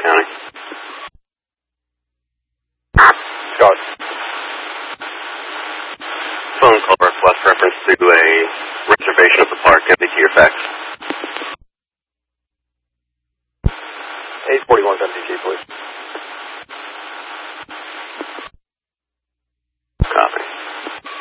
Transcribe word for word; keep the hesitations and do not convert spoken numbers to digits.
County. Scott. Phone call request reference to a reservation of the park. Can I see your fax?